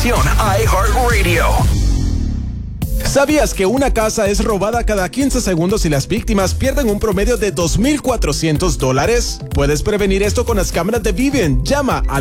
aplicación iHeartRadio. ¿Sabías que una casa es robada cada 15 segundos y las víctimas pierden un promedio de $2,400? Puedes prevenir esto con las cámaras de Vivint. Llama al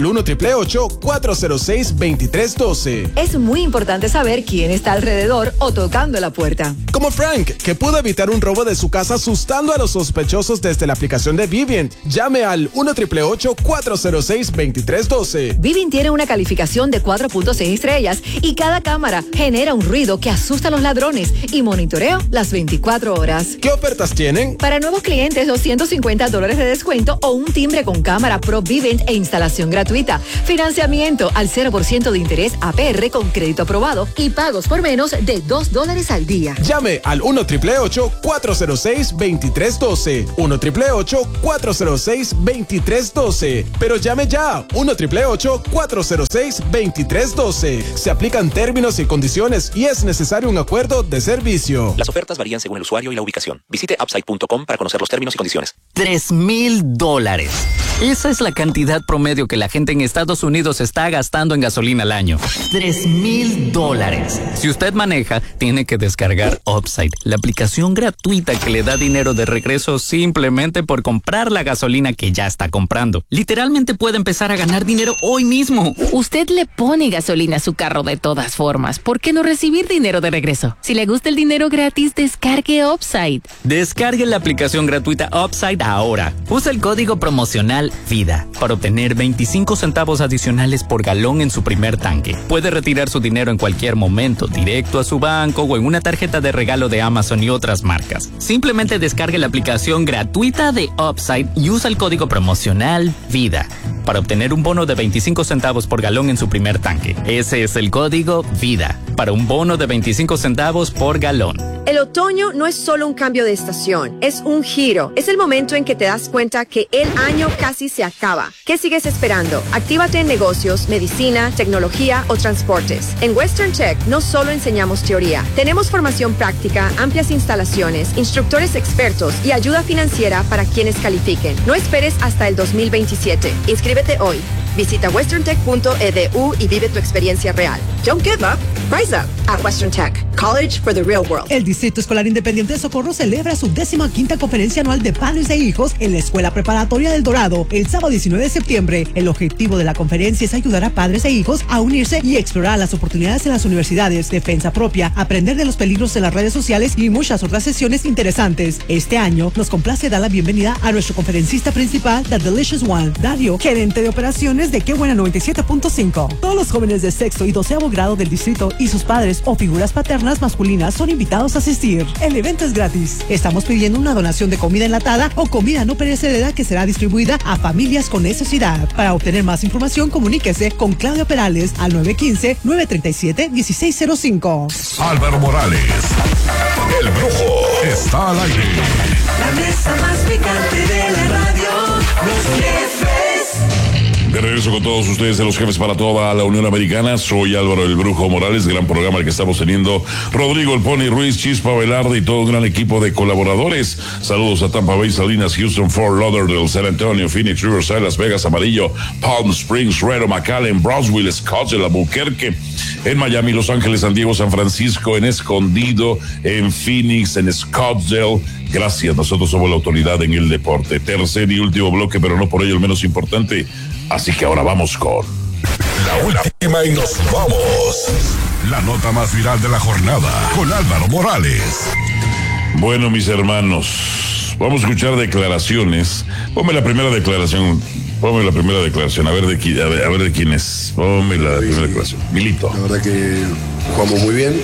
1-888-406-2312. Es muy importante saber quién está alrededor o tocando la puerta. Como Frank, que pudo evitar un robo de su casa asustando a los sospechosos desde la aplicación de Vivint. Llame al 1-888-406-2312. Vivint tiene una calificación de 4.6 estrellas y cada cámara genera un ruido que asusta a los ladrones y monitoreo las 24 horas. ¿Qué ofertas tienen? Para nuevos clientes, $250 de descuento o un timbre con cámara Pro Vivint e instalación gratuita. Financiamiento al 0% de interés APR con crédito aprobado y pagos por menos de $2 al día. Llame al 1-888-406-2312. 1-888-406-2312. Pero llame ya. 1-888-406-2312. Se aplican términos y condiciones y es necesario un acuerdo de servicio. Las ofertas varían según el usuario y la ubicación. Visite upside.com para conocer los términos y condiciones. $3,000. Esa es la cantidad promedio que la gente en Estados Unidos está gastando en gasolina al año. $3,000. Si usted maneja, tiene que descargar Upside, la aplicación gratuita que le da dinero de regreso simplemente por comprar la gasolina que ya está comprando. Literalmente puede empezar a ganar dinero hoy mismo. Usted le pone gasolina a su carro de todas formas. ¿Por qué no recibir dinero de regreso? Si le gusta el dinero gratis, descargue Upside. Descargue la aplicación gratuita Upside ahora. Usa el código promocional VIDA para obtener 25 centavos adicionales por galón en su primer tanque. Puede retirar su dinero en cualquier momento, directo a su banco o en una tarjeta de regalo de Amazon y otras marcas. Simplemente descargue la aplicación gratuita de Upside y usa el código promocional VIDA para obtener un bono de 25 centavos por galón en su primer tanque. Ese es el código VIDA para un bono de 25 centavos por galón. El otoño no es solo un cambio de estación, es un giro. Es el momento en que te das cuenta que el año casi se acaba. ¿Qué sigues esperando? Actívate en negocios, medicina, tecnología o transportes. En Western Tech no solo enseñamos teoría, tenemos formación práctica, amplias instalaciones, instructores expertos y ayuda financiera para quienes califiquen. No esperes hasta el 2027. Inscríbete hoy. Visita westerntech.edu y vive tu experiencia real. Don't give up. Rise up at Western Tech. College for the real world. El Distrito Escolar Independiente de Socorro celebra su 15ª conferencia anual de padres e hijos en la Escuela Preparatoria del Dorado el sábado 19 de septiembre. El objetivo de la conferencia es ayudar a padres e hijos a unirse y explorar las oportunidades en las universidades, defensa propia, aprender de los peligros de las redes sociales y muchas otras sesiones interesantes. Este año nos complace dar la bienvenida a nuestro conferencista principal, The Delicious One, Dario, gerente de operaciones de Qué Buena 97.5. Todos los jóvenes de sexto y 12º grado del distrito y sus padres o figuras paternas masculinas son invitados a asistir. El evento es gratis. Estamos pidiendo una donación de comida enlatada o comida no perecedera que será distribuida a familias con necesidad. Para obtener más información, comuníquese con Claudia Perales al 915-937-1605. Álvaro Morales, el Brujo, está al aire. La mesa más picante de la radio, los jefes. De regreso con todos ustedes de los jefes para toda la Unión Americana. Soy Álvaro el Brujo Morales, gran programa el que estamos teniendo. Rodrigo el Pony Ruiz, Chispa Velarde y todo un gran equipo de colaboradores. Saludos a Tampa Bay, Salinas, Houston, Fort Lauderdale, San Antonio, Phoenix, Riverside, Las Vegas, Amarillo, Palm Springs, Reno, McAllen, Brownsville, Scottsdale, Albuquerque, en Miami, Los Ángeles, San Diego, San Francisco, en Escondido, en Phoenix, en Scottsdale. Gracias, nosotros somos la autoridad en el deporte. Tercer y último bloque, pero no por ello el menos importante. Así que ahora vamos con la última y nos vamos. La nota más viral de la jornada con Álvaro Morales. Bueno, mis hermanos, vamos a escuchar declaraciones. Ponme la primera declaración. A ver de quién es. Ponme la primera declaración. Milito. La verdad que jugamos muy bien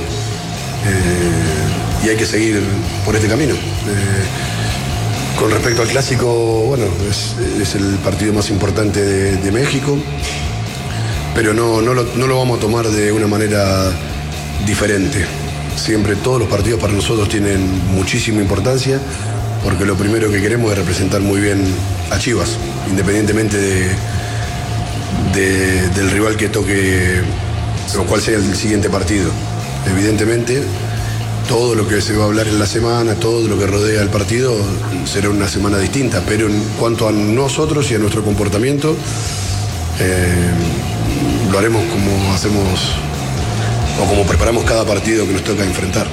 y hay que seguir por este camino. Con respecto al clásico, bueno, es el partido más importante de México, pero no lo vamos a tomar de una manera diferente. Siempre todos los partidos para nosotros tienen muchísima importancia, porque lo primero que queremos es representar muy bien a Chivas, independientemente del rival que toque, o cuál sea el siguiente partido. Evidentemente, todo lo que se va a hablar en la semana, todo lo que rodea el partido, será una semana distinta, pero en cuanto a nosotros y a nuestro comportamiento, lo haremos como hacemos o como preparamos cada partido que nos toca enfrentar.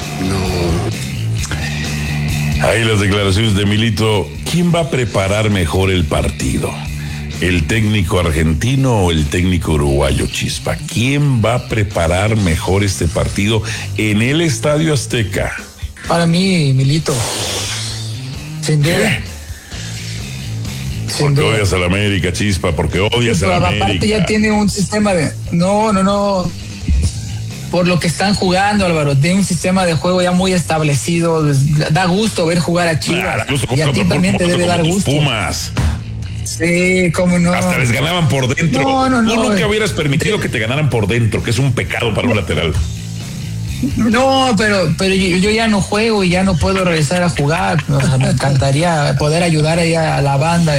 Ahí las declaraciones de Milito. ¿Quién va a preparar mejor el partido? ¿El técnico argentino o el técnico uruguayo, Chispa? ¿Quién va a preparar mejor este partido en el Estadio Azteca? Para mí, Milito. Sin duda. Porque odias a la América, Chispa, porque odias a la América. Aparte ya tiene un sistema de... No. Por lo que están jugando, Álvaro, tiene un sistema de juego ya muy establecido. Da gusto ver jugar a Chivas. Y a ti también te debe dar gusto. Pumas. Sí, cómo no. Hasta les ganaban por dentro. No. Tú nunca hubieras permitido que te ganaran por dentro, que es un pecado para un lateral. No, pero yo ya no juego y ya no puedo regresar a jugar. O sea, me encantaría poder ayudar ahí a la banda.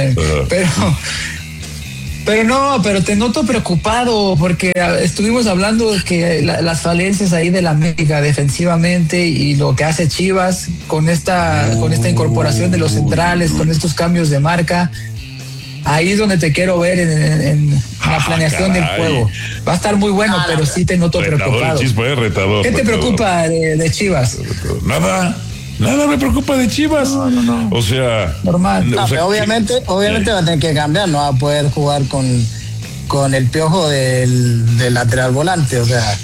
Pero te noto preocupado porque estuvimos hablando de que las falencias ahí de la América defensivamente y lo que hace Chivas con esta incorporación de los centrales, con estos cambios de marca. Ahí es donde te quiero ver en la planeación del juego. Va a estar muy bueno, pero sí te noto preocupado. Chispa, retador. ¿Qué te preocupa de Chivas? Nada me preocupa de Chivas. No. O sea, normal. No, pero obviamente va a tener que cambiar, no va a poder jugar con el Piojo del lateral volante, o sea,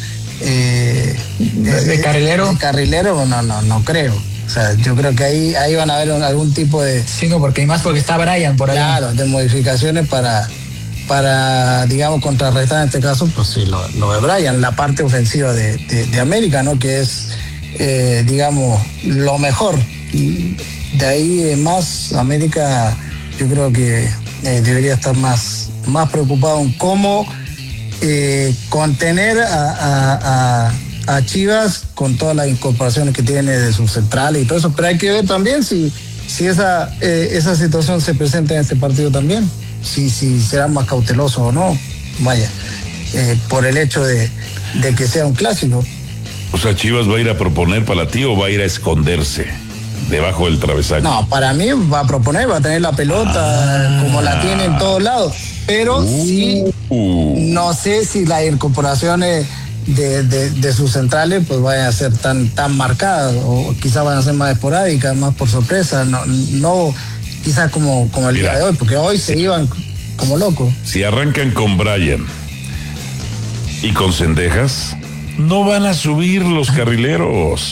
de carrilero. De carrilero no creo. O sea, yo creo que ahí van a haber algún tipo de... Sí, no, porque porque está Brian por ahí. Claro, de modificaciones para digamos, contrarrestar en este caso, pues sí, lo de Brian, la parte ofensiva de América, ¿no? Que es, digamos, lo mejor. De ahí más, América, yo creo que debería estar más preocupado en cómo contener a Chivas con todas las incorporaciones que tiene de sus centrales y todo eso, pero hay que ver también si esa situación se presenta en este partido también, si será más cauteloso o no, por el hecho de que sea un clásico. O sea, Chivas va a ir a proponer para ti o va a ir a esconderse debajo del travesaño. No, para mí va a proponer, va a tener la pelota como la tiene en todos lados, pero sí, no sé si las incorporaciones de sus centrales pues vayan a ser tan marcadas o quizás van a ser más esporádicas, más por sorpresa, no quizás como el día de hoy, porque hoy se iban como locos. Si arrancan con Brian y con Cendejas, no van a subir los carrileros.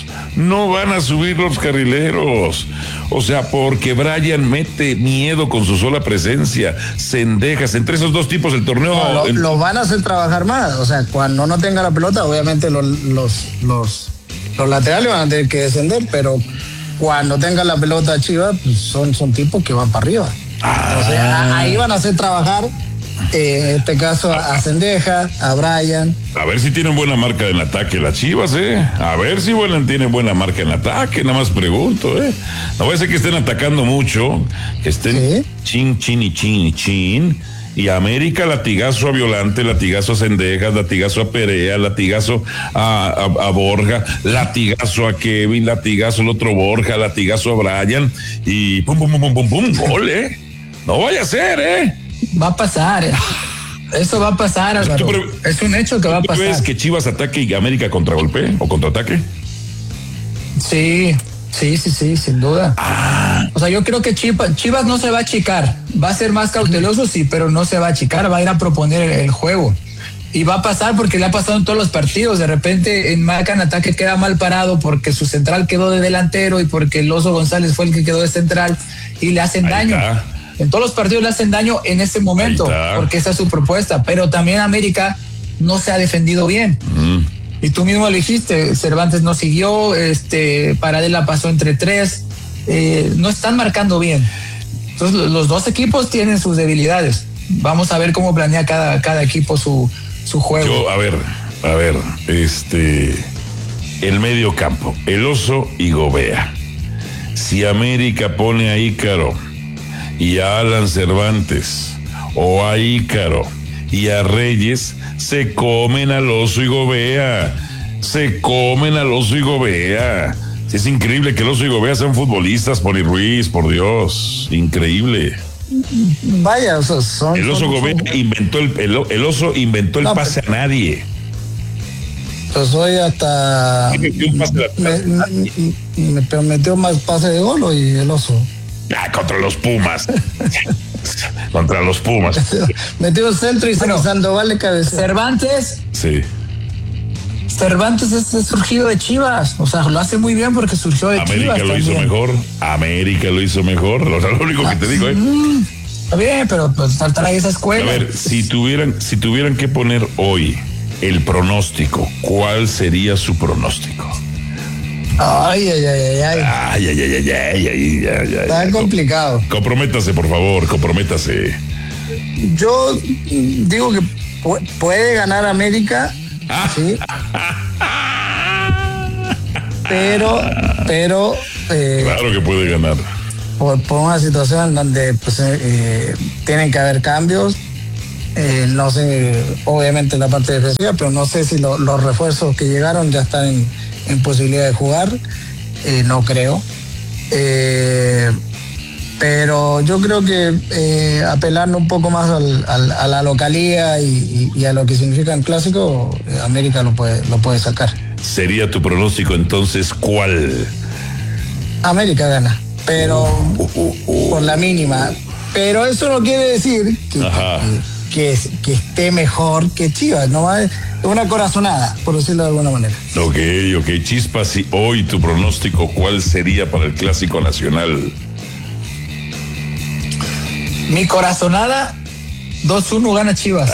O sea, porque Brian mete miedo con su sola presencia. Cendejas, entre esos dos tipos el torneo... Lo van a hacer trabajar más. O sea, cuando no tenga la pelota, obviamente los laterales van a tener que descender, pero cuando tenga la pelota Chivas, pues son tipos que van para arriba. O sea, ahí van a hacer trabajar, en este caso, a Cendejas, a Brian. A ver si tienen buena marca en ataque las Chivas, A ver si tienen buena marca en ataque, nada más pregunto, No va a ser que estén atacando mucho, que estén chin. Y América, latigazo a Violante, latigazo a Cendejas, latigazo a Perea, latigazo a Borja, latigazo a Kevin, latigazo al otro Borja, latigazo a Brian y pum, gol, No vaya a ser, Va a pasar, Eso va a pasar, Álvaro. Es un hecho que va a pasar. ¿Tú ves que Chivas ataque y América contragolpee o contraataque? Sí, sin duda. O sea, yo creo que Chivas no se va a achicar. Va a ser más cauteloso, sí, pero no se va a achicar. Va a ir a proponer el juego. Y va a pasar porque le ha pasado en todos los partidos. De repente en marca en ataque queda mal parado porque su central quedó de delantero y porque el Oso González fue el que quedó de central y le hacen daño. En todos los partidos le hacen daño en ese momento porque esa es su propuesta. Pero también América no se ha defendido bien. Y tú mismo lo dijiste, Cervantes no siguió, Paradela pasó entre tres, no están marcando bien. Entonces los dos equipos tienen sus debilidades. Vamos a ver cómo planea cada equipo su juego. A ver, el medio campo, el Oso y Gobea. Si América pone a Ícaro y a Alan Cervantes, o a Ícaro y a Reyes, se comen al Oso y Gobea. Es increíble que el Oso y Gobea sean futbolistas, Poli Ruiz, por Dios, increíble. Vaya, el Oso Gobea inventó el Oso inventó el pase a nadie. Pues hoy hasta me metió más pase de gol y el Oso. Contra los Pumas. Contra los Pumas. Metió centro y Sandoval de cabeza. Cervantes. Sí. Cervantes es surgido de Chivas. O sea, lo hace muy bien porque surgió de América Chivas. Lo hizo mejor. América lo hizo mejor. O sea, lo único que te digo, Está bien, pero pues trae esa escuela. A ver, si tuvieran que poner hoy el pronóstico, ¿cuál sería su pronóstico? Ay. Está complicado. Comprométase, por favor, comprométase. Yo digo que puede ganar América, sí. Pero claro que puede ganar. Por una situación donde pues, tienen que haber cambios. No sé, obviamente la parte defensiva, pero no sé si los refuerzos que llegaron ya están en posibilidad de jugar. No creo. Pero yo creo que apelando un poco más a la localía y a lo que significa un clásico, América lo puede sacar. ¿Sería tu pronóstico entonces cuál? América gana, pero por la mínima. Pero eso no quiere decir que esté mejor que Chivas, ¿no? Es una corazonada, por decirlo de alguna manera. Ok, Chispas, y hoy tu pronóstico, ¿cuál sería para el Clásico Nacional? Mi corazonada, 2-1 gana Chivas.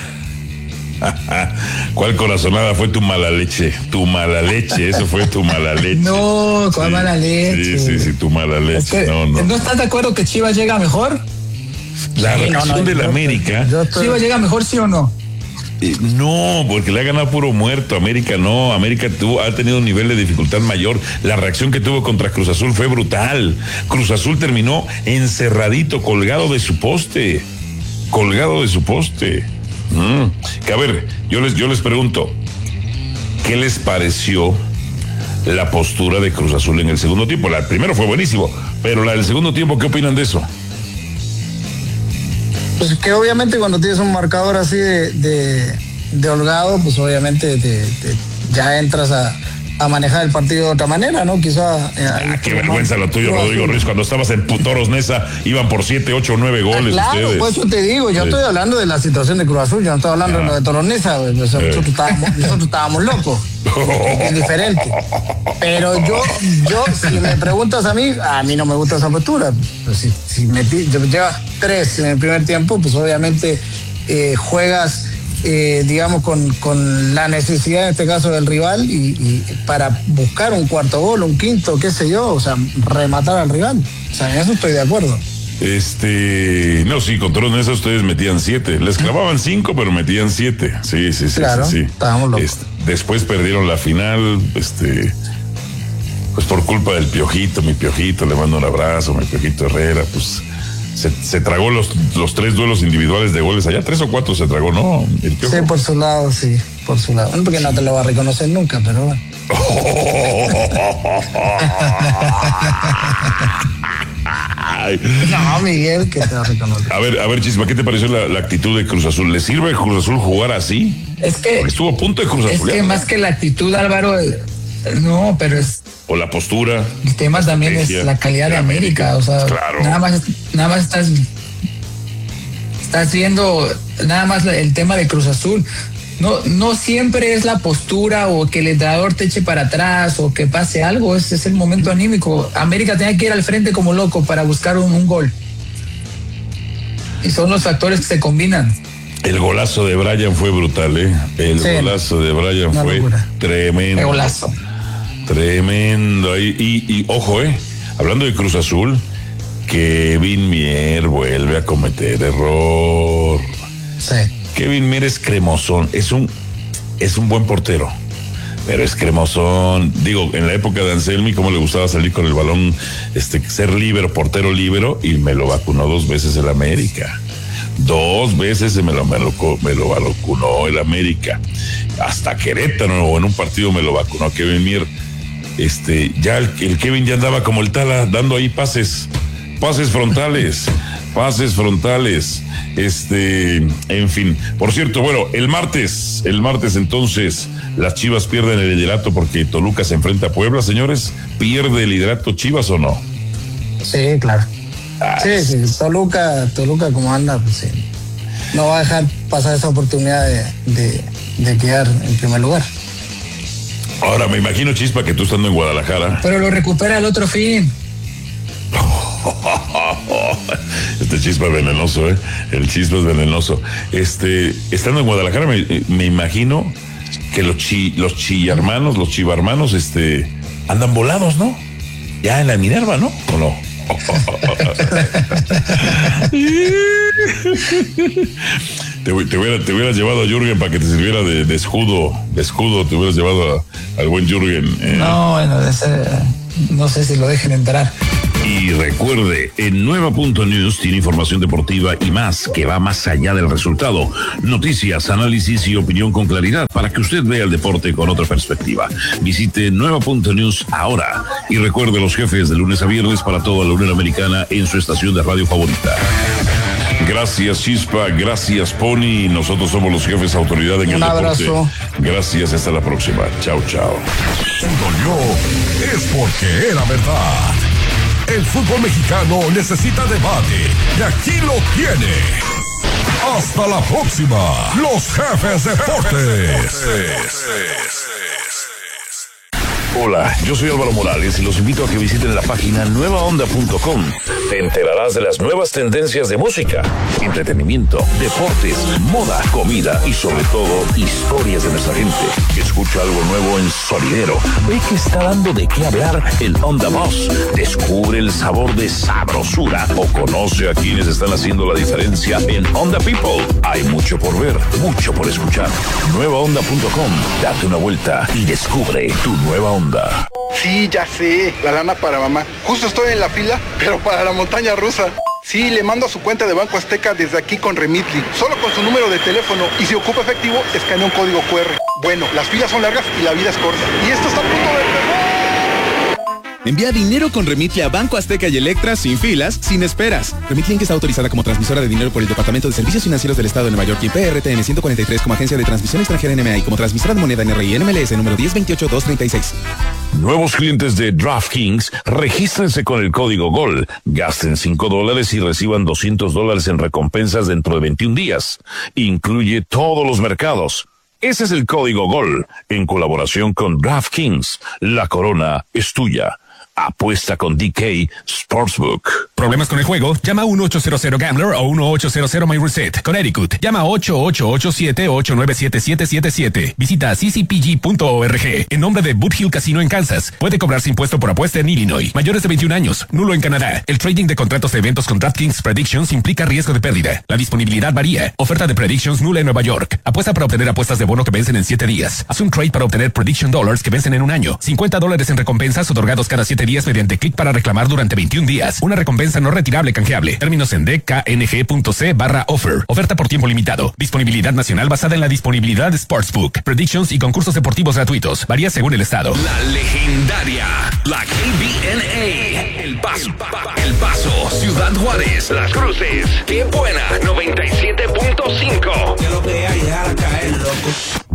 ¿Cuál corazonada? Fue tu mala leche. Tu mala leche, eso fue tu mala leche. No, ¿cuál mala leche? Sí, tu mala leche. Es que, no. ¿no estás de acuerdo que Chivas llega mejor? La reacción del América. ¿Chivas llega mejor, sí o no? No, porque le ha ganado puro muerto. América no. América ha tenido un nivel de dificultad mayor. La reacción que tuvo contra Cruz Azul fue brutal. Cruz Azul terminó encerradito, colgado de su poste. Que a ver, yo les pregunto, ¿qué les pareció la postura de Cruz Azul en el segundo tiempo? La primero fue buenísimo, pero la del segundo tiempo, ¿qué opinan de eso? Pues que obviamente cuando tienes un marcador así de holgado, pues obviamente ya entras a manejar el partido de otra manera, ¿no? Quizá... qué vergüenza lo tuyo, Rodrigo Ruiz. Cuando estabas en Toros Neza, iban por 7, 8, 9 goles claro, ustedes. Pues yo te digo, yo estoy hablando de la situación de Cruz Azul, yo no estoy hablando de lo de Toros Neza, nosotros estábamos locos. Es diferente. Pero yo, si me preguntas a mí no me gusta esa postura. Pues si llevas 3 en el primer tiempo, pues obviamente juegas... digamos con la necesidad en este caso del rival y para buscar un cuarto gol, un quinto, qué sé yo, o sea, rematar al rival. O sea, en eso estoy de acuerdo. No, sí, con Toros Neza ustedes metían 7. Les clavaban 5, pero metían 7. Sí. Claro, sí. Estábamos locos. Después perdieron la final, pues por culpa del Piojito, mi Piojito, le mando un abrazo, mi Piojito Herrera, pues se tragó los 3 duelos individuales de goles allá, 3 o 4 se tragó, ¿no? El Piojo. Sí, por su lado. No, porque no te lo va a reconocer nunca, pero bueno. No, Miguel, que te va a reconocer. A ver, Chispa, ¿qué te pareció la actitud de Cruz Azul? ¿Le sirve a Cruz Azul jugar así? Es que... Porque estuvo a punto de Cruz Azul. Es que más que la actitud, Álvaro, no, pero es... O la postura. El tema también es la calidad de América. O sea, claro. nada más estás viendo nada más el tema de Cruz Azul. No siempre es la postura o que el entrenador te eche para atrás o que pase algo. Ese es el momento anímico. América tenía que ir al frente como loco para buscar un gol. Y son los factores que se combinan. El golazo de Brian fue brutal, ¿eh? Golazo de Brian fue tremendo. El golazo. Tremendo. Y ojo, hablando de Cruz Azul, Kevin Mier vuelve a cometer error. Sí. Kevin Mier es cremosón, es un buen portero, pero es cremosón. Digo, en la época de Anselmi, como le gustaba salir con el balón, ser líbero, portero líbero, y me lo vacunó 2 veces el América. 2 veces me lo vacunó el América. Hasta Querétaro, en un partido me lo vacunó Kevin Mier. Ya el Kevin ya andaba como el Tala, dando ahí pases frontales. pases frontales, en fin. Por cierto, bueno, el martes entonces las Chivas pierden el liderato porque Toluca se enfrenta a Puebla, señores. ¿Pierde el liderato Chivas o no? Sí, claro. Sí, Toluca como anda, pues sí. No va a dejar pasar esa oportunidad de quedar en primer lugar. Ahora me imagino, Chispa, que tú estando en Guadalajara. Pero lo recupera el otro fin. Este Chispa es venenoso, ¿eh? El Chispa es venenoso. Estando en Guadalajara, me imagino que los chivarmanos, andan volados, ¿no? Ya en la Minerva, ¿no? ¿O no? Te hubieras llevado a Jürgen para que te sirviera de escudo. Te hubieras llevado al buen Jürgen. No, bueno, no sé si lo dejen entrar. Y recuerde, en Nueva.News tiene información deportiva y más que va más allá del resultado. Noticias, análisis y opinión con claridad para que usted vea el deporte con otra perspectiva. Visite Nueva.News ahora y recuerde los jefes de lunes a viernes para toda la Unión Americana en su estación de radio favorita. Gracias, Chispa, gracias, Pony. Nosotros somos los jefes autoridad en el deporte. Un abrazo. Gracias, hasta la próxima. Chao. Si dolió, es porque era verdad. El fútbol mexicano necesita debate y aquí lo tiene. Hasta la próxima, los jefes deportes. Hola, yo soy Álvaro Morales y los invito a que visiten la página nuevaonda.com. Te enterarás de las nuevas tendencias de música, entretenimiento, deportes, moda, comida y sobre todo historias de nuestra gente. Escucha algo nuevo en Sonidero. Ve que está dando de qué hablar el Onda Boss. Descubre el sabor de sabrosura o conoce a quienes están haciendo la diferencia en Onda People. Hay mucho por ver, mucho por escuchar. Nuevaonda.com. Date una vuelta y descubre tu nueva onda. Sí, ya sé, la lana para mamá. Justo estoy en la fila, pero para la montaña rusa. Sí, le mando a su cuenta de Banco Azteca desde aquí con Remitly, solo con su número de teléfono, y si ocupa efectivo, escanea un código QR. Bueno, las filas son largas y la vida es corta. Y esto está a punto de empezar. Envía dinero con Remitly a Banco Azteca y Electra sin filas, sin esperas. Remitly Inc. está autorizada como transmisora de dinero por el Departamento de Servicios Financieros del Estado de Nueva York y PRTN 143 como agencia de transmisión extranjera NMA y como transmisora de moneda NRI NMLS número 1028236. Nuevos clientes de DraftKings, regístrense con el código GOL. Gasten $5 y reciban $200 en recompensas dentro de 21 días. Incluye todos los mercados. Ese es el código GOL, en colaboración con DraftKings. La corona es tuya. Apuesta con DK Sportsbook. ¿Problemas con el juego? Llama a 1-800-GAMBLER o 1-800-MyReset. Connecticut. Llama a 888-789-7777. Visita ccpg.org. En nombre de Boot Hill Casino en Kansas. Puede cobrarse impuesto por apuesta en Illinois. Mayores de 21 años. Nulo en Canadá. El trading de contratos de eventos con DraftKings Predictions implica riesgo de pérdida. La disponibilidad varía. Oferta de Predictions nula en Nueva York. Apuesta para obtener apuestas de bono que vencen en 7 días. Haz un trade para obtener Prediction Dollars que vencen en un año. $50 en recompensas otorgados cada 7 días mediante clic para reclamar durante 21 días. Una recompensa no retirable canjeable. Términos en dkng.c/offer. Oferta por tiempo limitado. Disponibilidad nacional basada en la disponibilidad de Sportsbook. Predictions y concursos deportivos gratuitos. Varía según el estado. La legendaria. La KBNA. El Paso. Ciudad Juárez. Las Cruces. Qué buena. 97.5. Que lo que hay, dejar caer, loco.